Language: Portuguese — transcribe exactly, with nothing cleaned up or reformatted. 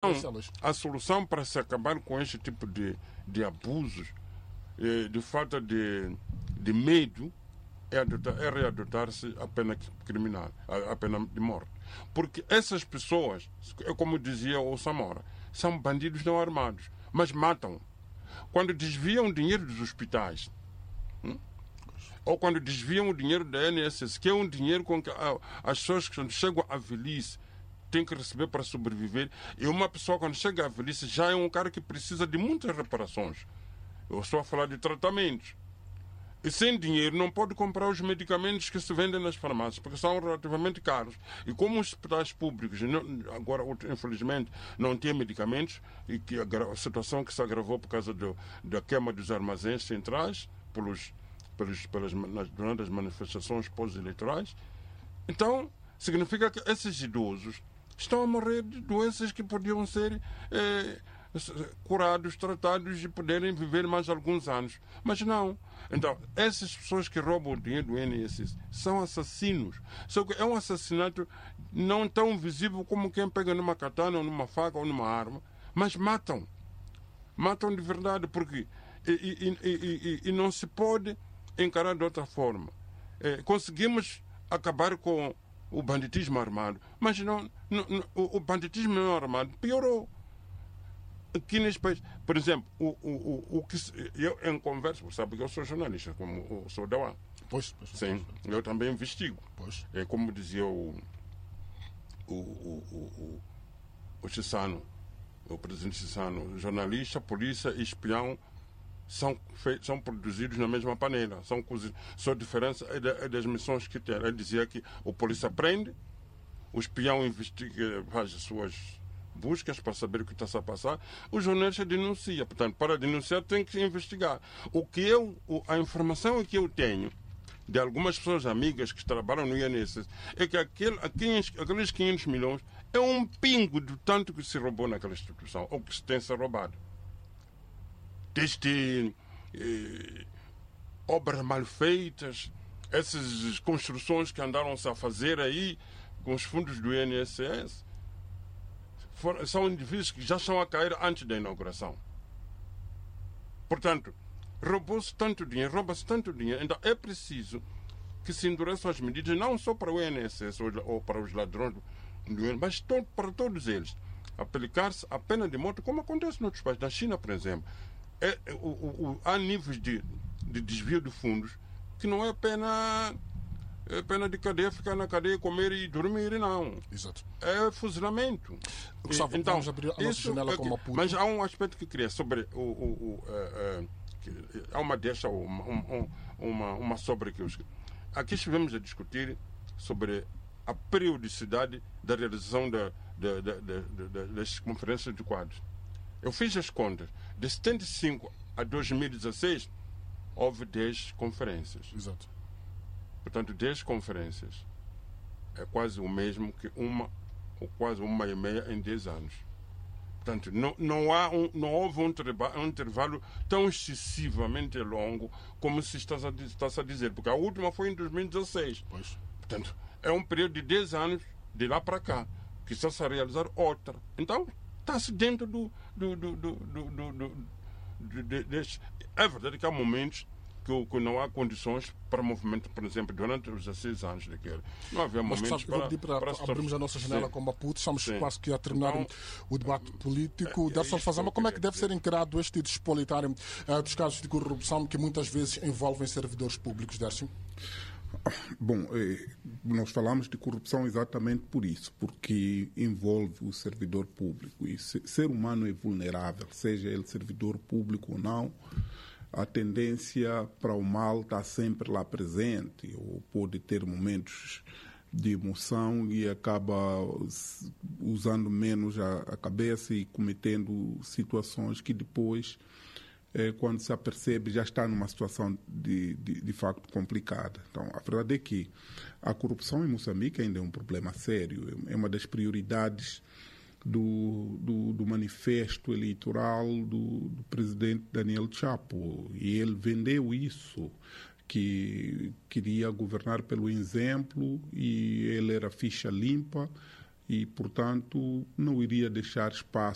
A solução para se acabar com este tipo de, de abusos, eh, de falta de, de medo, é, adotar, é readotar-se a pena criminal, a, a pena de morte. Porque essas pessoas, é como dizia o Samora, são bandidos não armados, mas matam. Quando desviam o dinheiro dos hospitais, hum? ou quando desviam o dinheiro da I N S S, que é um dinheiro com que ah, as pessoas que chegam à velhice têm que receber para sobreviver, e uma pessoa quando chega à velhice já é um cara que precisa de muitas reparações. Eu estou a falar de tratamentos. E sem dinheiro não pode comprar os medicamentos que se vendem nas farmácias, porque são relativamente caros. E como os hospitais públicos, agora, infelizmente, não têm medicamentos, e que a situação que se agravou por causa do, da queima dos armazéns centrais, pelos, pelos, pelas, durante as manifestações pós-eleitorais, então, significa que esses idosos estão a morrer de doenças que podiam ser eh, curados, tratados e poderem viver mais alguns anos. Mas não. Então, essas pessoas que roubam o dinheiro do I N S S são assassinos. Só que é um assassinato não tão visível como quem pega numa katana, ou numa faca, ou numa arma, mas matam. Matam de verdade, porque e, e, e, e, e não se pode encarar de outra forma. É, conseguimos acabar com o banditismo armado, mas não, não, não, o banditismo não armado piorou. Aqui neste país, por exemplo, o, o, o, o que eu em conversa, sabe que eu sou jornalista, como eu sou da U A. Pois, pois, Sim, pois. eu também investigo. Pois. É como dizia o o, o, o, o, o Chissano, o presidente Chissano, jornalista, polícia e espião são, feitos, são produzidos na mesma panela. São cozidos. Só a diferença é, da, é das missões que tem. Ele dizia que o polícia prende, o espião investiga, faz as suas buscas para saber o que está a passar, o jornalista denuncia. Portanto, para denunciar tem que investigar. O que eu, a informação que eu tenho de algumas pessoas amigas que trabalham no I N S S é que aquele, aqueles quinhentos milhões é um pingo do tanto que se roubou naquela instituição, ou que se tem se roubado. Desde eh, obras mal feitas, essas construções que andaram-se a fazer aí com os fundos do I N S S, For, são indivíduos que já estão a cair antes da inauguração. Portanto, roubou-se tanto dinheiro, rouba-se tanto dinheiro, então é preciso que se endureçam as medidas, não só para o I N S S ou, ou para os ladrões do I N S S, mas todo, para todos eles. Aplicar-se a pena de morte, como acontece noutros países. Na China, por exemplo, é, o, o, o, há níveis de, de desvio de fundos que não é pena... É pena de cadeia, ficar na cadeia, comer e dormir, não. Exato. É fuzilamento. Gustavo, então, vamos abrir a nossa janela é com Maputo. Mas há um aspecto que queria sobre o... o, o uh, uh, que, há uma deixa, uma, um, uma, uma sobre que eu escrevi. Aqui estivemos a discutir sobre a periodicidade da realização da, da, da, da, da, das conferências de quadros. Eu fiz as contas. De setenta e cinco a dois mil e dezesseis, houve dez conferências. Exato. Portanto, dez conferências é quase o mesmo que uma, ou quase uma e meia em dez anos. Portanto, não, não, há um, não houve um, treba, um intervalo tão excessivamente longo como se está a, está a dizer, porque a última foi em dois mil e dezesseis. Pois. Portanto, é um período de dez anos de lá para cá, que está-se a realizar outra. Então, está-se dentro do... do, do, do, do, do, do de, de, de, é verdade que há momentos Que, que não há condições para movimento, por exemplo, durante os dezesseis anos daquele. Não havia Mas, momentos sabe, para, para, para, para abrirmos a nossa janela sim, com Maputo, estamos sim, quase que a terminar então, o debate político. É, é Derson Fazama, como é que deve dizer. ser encarado este despolitário uh, dos casos de corrupção que muitas vezes envolvem servidores públicos, Derson? Bom, eh, nós falamos de corrupção exatamente por isso, porque envolve o servidor público. E se, ser humano é vulnerável, seja ele servidor público ou não. A tendência para o mal está sempre lá presente, ou pode ter momentos de emoção e acaba usando menos a, a cabeça e cometendo situações que depois, eh, quando se apercebe, já está numa situação de, de, de facto complicada. Então, a verdade é que a corrupção em Moçambique ainda é um problema sério, é uma das prioridades Do, do, do manifesto eleitoral do, do presidente Daniel Chapo. E ele vendeu isso, que queria governar pelo exemplo, e ele era ficha limpa e, portanto, não iria deixar espaço